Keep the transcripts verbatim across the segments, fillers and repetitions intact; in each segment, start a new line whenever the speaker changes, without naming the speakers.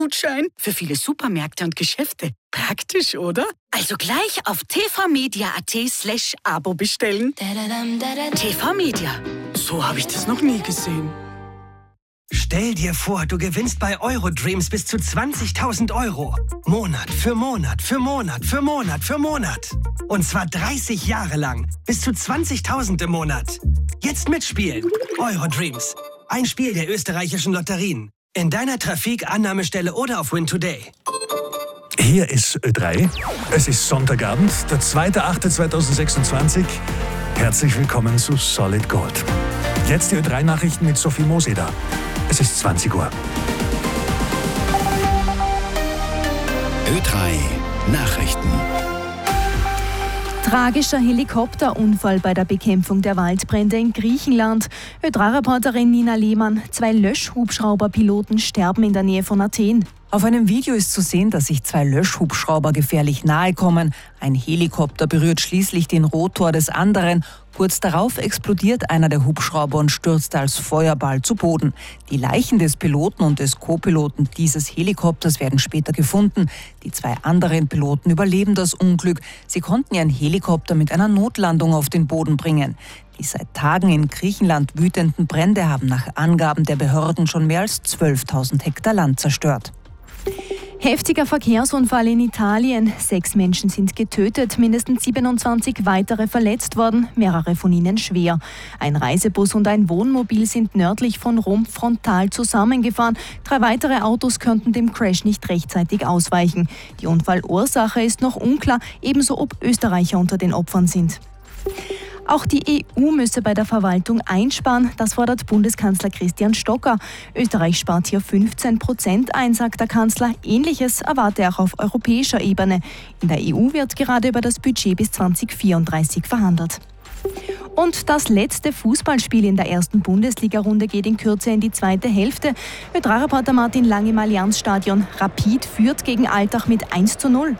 Gutschein für viele Supermärkte und Geschäfte. Praktisch, oder? Also gleich auf tvmedia.at slash Abo bestellen. T V Media. So habe ich das noch nie gesehen.
Stell dir vor, du gewinnst bei Eurodreams bis zu zwanzigtausend Euro. Monat für Monat für Monat für Monat für Monat. Und zwar dreißig Jahre lang. Bis zu zwanzigtausend im Monat. Jetzt mitspielen. Eurodreams. Ein Spiel der österreichischen Lotterien. In deiner Trafik, Annahmestelle oder auf Win Today.
Hier ist Ö drei. Es ist Sonntagabend, der zweiter achte zweitausendsechsundzwanzig. Herzlich willkommen zu Solid Gold. Jetzt die Ö drei Nachrichten mit Sophie Moseder. Es ist zwanzig Uhr.
Ö drei Nachrichten.
Tragischer Helikopterunfall bei der Bekämpfung der Waldbrände in Griechenland. Ö drei Reporterin Nina Lehmann. Zwei Löschhubschrauberpiloten sterben in der Nähe von Athen.
Auf einem Video ist zu sehen, dass sich zwei Löschhubschrauber gefährlich nahe kommen. Ein Helikopter berührt schließlich den Rotor des anderen. Kurz darauf explodiert einer der Hubschrauber und stürzt als Feuerball zu Boden. Die Leichen des Piloten und des Co-Piloten dieses Helikopters werden später gefunden. Die zwei anderen Piloten überleben das Unglück. Sie konnten ihren Helikopter mit einer Notlandung auf den Boden bringen. Die seit Tagen in Griechenland wütenden Brände haben nach Angaben der Behörden schon mehr als zwölftausend Hektar Land zerstört.
Heftiger Verkehrsunfall in Italien. Sechs Menschen sind getötet, mindestens siebenundzwanzig weitere verletzt worden, mehrere von ihnen schwer. Ein Reisebus und ein Wohnmobil sind nördlich von Rom frontal zusammengefahren. Drei weitere Autos konnten dem Crash nicht rechtzeitig ausweichen. Die Unfallursache ist noch unklar, ebenso ob Österreicher unter den Opfern sind. Auch die E U müsse bei der Verwaltung einsparen, das fordert Bundeskanzler Christian Stocker. Österreich spart hier fünfzehn Prozent ein, sagt der Kanzler. Ähnliches erwarte er auch auf europäischer Ebene. In der E U wird gerade über das Budget bis zweitausendvierunddreißig verhandelt. Und das letzte Fußballspiel in der ersten Bundesliga-Runde geht in Kürze in die zweite Hälfte. Ö drei Reporter Martin Lang im Allianzstadion. Rapid führt gegen Altach mit eins zu null.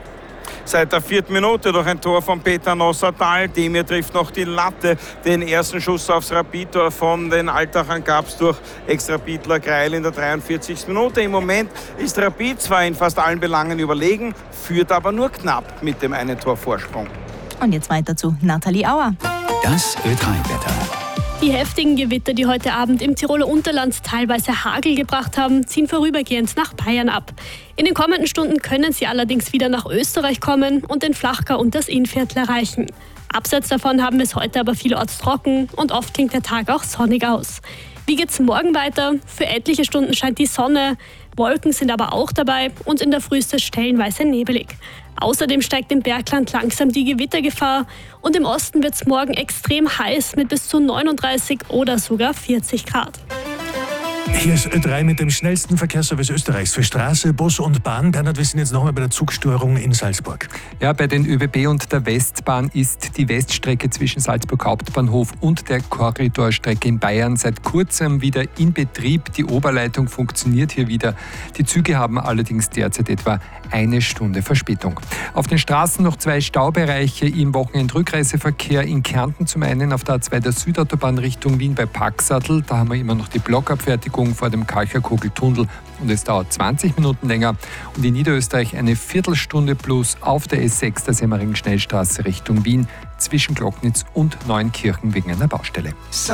Seit der vierten Minute durch ein Tor von Peter Nossertal. Demir trifft noch die Latte. Den ersten Schuss aufs Rapid-Tor von den Altachern gab es durch Ex-Rapidler Greil in der dreiundvierzigsten Minute. Im Moment ist Rapid zwar in fast allen Belangen überlegen, führt aber nur knapp mit dem einen Tor Vorsprung.
Und jetzt weiter zu Nathalie Auer.
Das Ö drei Wetter.
Die heftigen Gewitter, die heute Abend im Tiroler Unterland teilweise Hagel gebracht haben, ziehen vorübergehend nach Bayern ab. In den kommenden Stunden können sie allerdings wieder nach Österreich kommen und den Flachgau und das Innviertel erreichen. Abseits davon haben wir es heute aber vielorts trocken und oft klingt der Tag auch sonnig aus. Wie geht's morgen weiter? Für etliche Stunden scheint die Sonne, Wolken sind aber auch dabei und in der Früh ist es stellenweise nebelig. Außerdem steigt im Bergland langsam die Gewittergefahr und im Osten wird es morgen extrem heiß mit bis zu neununddreißig oder sogar vierzig Grad.
Hier ist Ö drei mit dem schnellsten Verkehrsservice Österreichs für Straße, Bus und Bahn. Bernhard, wir sind jetzt nochmal bei der Zugstörung in Salzburg.
Ja, bei den ÖBB und der Westbahn ist die Weststrecke zwischen Salzburg Hauptbahnhof und der Korridorstrecke in Bayern seit kurzem wieder in Betrieb. Die Oberleitung funktioniert hier wieder. Die Züge haben allerdings derzeit etwa eine Stunde Verspätung. Auf den Straßen noch zwei Staubereiche im Wochenendrückreiseverkehr in Kärnten. Zum einen auf der A zwei der Südautobahn Richtung Wien bei Paxatl. Da haben wir immer noch die Blockabfertigung vor dem Kalcherkugeltunnel und es dauert zwanzig Minuten länger. Und in Niederösterreich eine Viertelstunde plus auf der S sechs der Semmering-Schnellstraße Richtung Wien zwischen Glocknitz und Neunkirchen wegen einer Baustelle.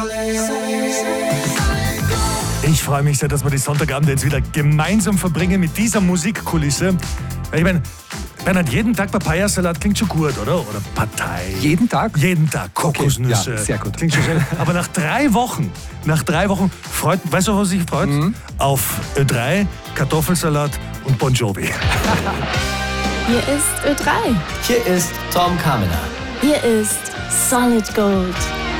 Ich freue mich sehr, dass wir die Sonntagabend jetzt wieder gemeinsam verbringen mit dieser Musikkulisse. Ich meine, Bernhard, jeden Tag Papayasalat klingt schon gut, oder? Oder Partei.
Jeden Tag?
Jeden Tag. Kokosnüsse.
Okay, ja, sehr gut.
Klingt schon sehr. Aber nach drei Wochen, nach drei Wochen freut, weißt du, was sich freut? Mhm. Auf Ö drei, Kartoffelsalat und Bon Jovi.
Hier ist Ö drei.
Hier ist Tom Kaminer.
Hier ist Solid Gold.